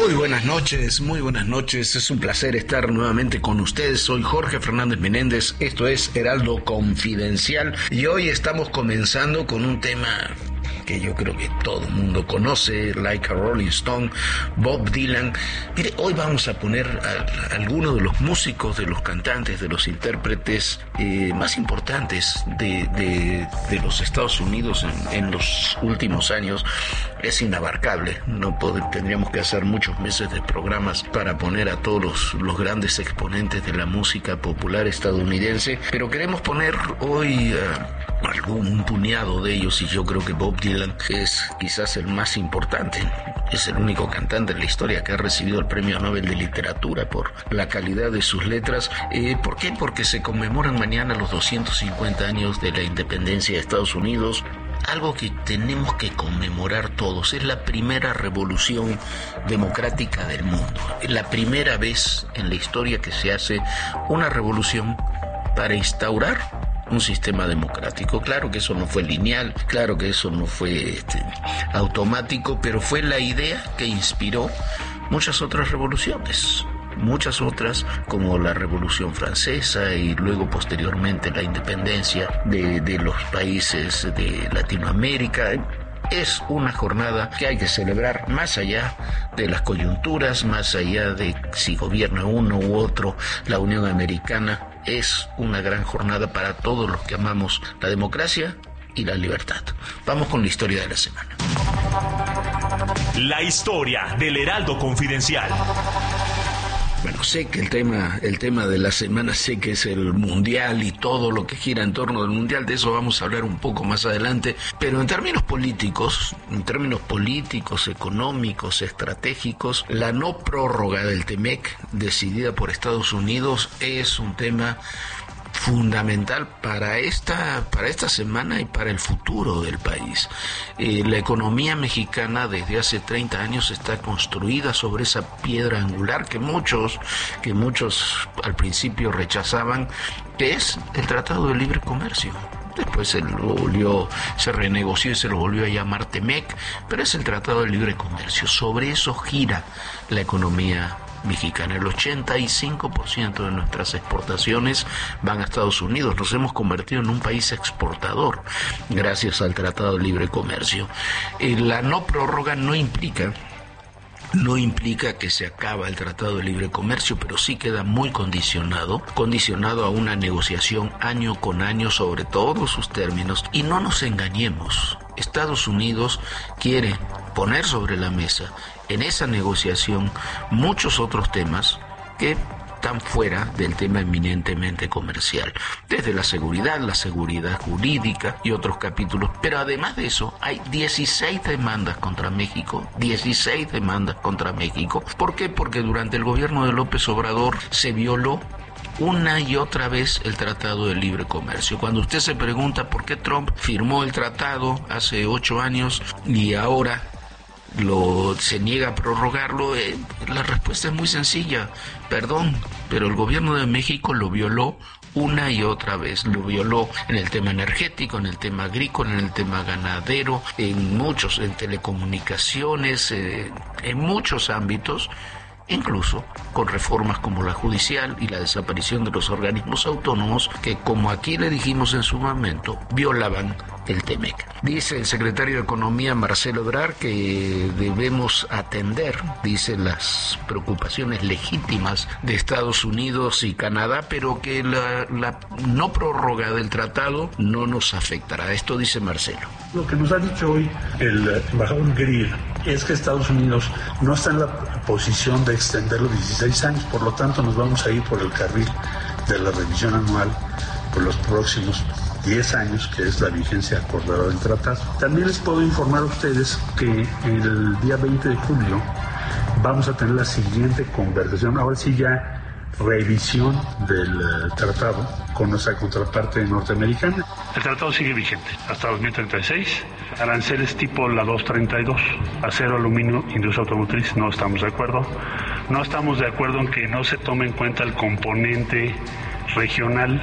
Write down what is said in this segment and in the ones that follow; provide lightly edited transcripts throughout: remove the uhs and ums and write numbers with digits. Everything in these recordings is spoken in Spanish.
Muy buenas noches. Es un placer estar nuevamente con ustedes. Soy Jorge Fernández Menéndez. Esto es Heraldo Confidencial y hoy estamos comenzando con un tema que yo creo que todo el mundo conoce, Like a Rolling Stone, Bob Dylan. Mire, hoy vamos a poner a algunos de los músicos, de los cantantes, de los intérpretes más importantes de los Estados Unidos en los últimos años. Es inabarcable, tendríamos que hacer muchos meses de programas para poner a todos los grandes exponentes de la música popular estadounidense, pero queremos poner hoy un puñado de ellos, y yo creo que Bob Dylan es quizás el más importante. Es el único cantante en la historia que ha recibido el Premio Nobel de Literatura por la calidad de sus letras. ¿Por qué? Porque se conmemoran mañana los 250 años de la independencia de Estados Unidos. Algo que tenemos que conmemorar todos. Es la primera revolución democrática del mundo. Es la primera vez en la historia que se hace una revolución para instaurar un sistema democrático. Claro que eso no fue lineal, claro que eso no fue automático, pero fue la idea que inspiró muchas otras revoluciones. Muchas otras, como la Revolución Francesa y luego posteriormente la independencia de los países de Latinoamérica. Es una jornada que hay que celebrar más allá de las coyunturas, más allá de si gobierna uno u otro, la Unión Americana. Es una gran jornada para todos los que amamos la democracia y la libertad. Vamos con la historia de la semana. La historia del Heraldo Confidencial. Bueno, sé que el tema de la semana, sé que es el Mundial y todo lo que gira en torno al Mundial. De eso vamos a hablar un poco más adelante, pero en términos políticos, económicos, estratégicos, la no prórroga del TEMEC decidida por Estados Unidos es un tema fundamental para esta semana y para el futuro del país. La economía mexicana desde hace 30 años está construida sobre esa piedra angular que muchos al principio rechazaban, que es el Tratado de Libre Comercio. Después se renegoció y se lo volvió a llamar TEMEC, pero es el Tratado de Libre Comercio. Sobre eso gira la economía mexicana. El 85% de nuestras exportaciones van a Estados Unidos. Nos hemos convertido en un país exportador gracias al Tratado de Libre Comercio. La no prórroga no implica que se acaba el Tratado de Libre Comercio, pero sí queda muy condicionado a una negociación año con año sobre todos sus términos. Y no nos engañemos, Estados Unidos quiere poner sobre la mesa en esa negociación muchos otros temas que están fuera del tema eminentemente comercial, desde la seguridad jurídica y otros capítulos. Pero además de eso, hay 16 demandas contra México. ¿Por qué? Porque durante el gobierno de López Obrador se violó una y otra vez el Tratado de Libre Comercio. Cuando usted se pregunta por qué Trump firmó el tratado hace 8 años y ahora se niega a prorrogarlo, la respuesta es muy sencilla. Perdón, pero el gobierno de México lo violó una y otra vez. Lo violó en el tema energético, en el tema agrícola, en el tema ganadero, en telecomunicaciones, en muchos ámbitos, incluso con reformas como la judicial y la desaparición de los organismos autónomos que, como aquí le dijimos en su momento, violaban el TEMEC. Dice el secretario de Economía, Marcelo Ebrard, que debemos atender, dice, las preocupaciones legítimas de Estados Unidos y Canadá, pero que la no prórroga del tratado no nos afectará. Esto dice Marcelo. Lo que nos ha dicho hoy el embajador Greer es que Estados Unidos no está en la posición de extender los 16 años, por lo tanto nos vamos a ir por el carril de la revisión anual por los próximos 10 años, que es la vigencia acordada del tratado. También les puedo informar a ustedes que el día 20 de julio vamos a tener la siguiente conversación, ahora sí ya revisión del tratado con nuestra contraparte norteamericana. El tratado sigue vigente hasta 2036. Aranceles tipo la 232. Acero, aluminio, industria automotriz, no estamos de acuerdo. No estamos de acuerdo en que no se tome en cuenta el componente regional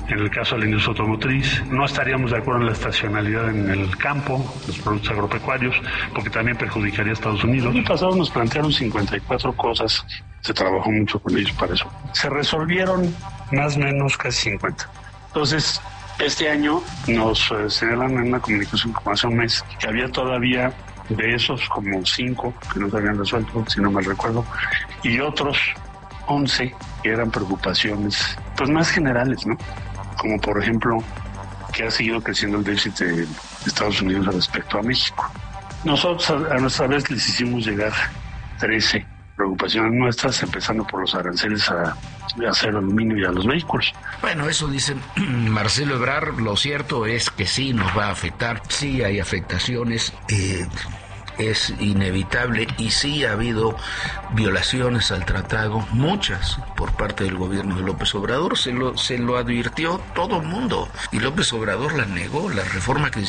en el caso de la industria automotriz. No estaríamos de acuerdo en la estacionalidad en el campo, los productos agropecuarios, porque también perjudicaría a Estados Unidos. El año pasado nos plantearon 54 cosas, se trabajó mucho con ellos para eso. Se resolvieron más o menos casi 50. Entonces, este año nos señalan en una comunicación como hace un mes que había todavía de esos como 5 que no se habían resuelto, si no mal recuerdo, y otros 11 que eran preocupaciones pues más generales, ¿no? Como por ejemplo que ha seguido creciendo el déficit de Estados Unidos respecto a México. Nosotros a nuestra vez les hicimos llegar 13 preocupaciones nuestras, empezando por los aranceles a acero, aluminio y a los vehículos. Bueno, eso dice Marcelo Ebrard. Lo cierto es que sí nos va a afectar, sí hay afectaciones, es inevitable, y sí ha habido violaciones al tratado, muchas por parte del gobierno de López Obrador. Se lo advirtió todo el mundo y López Obrador las negó. La reforma que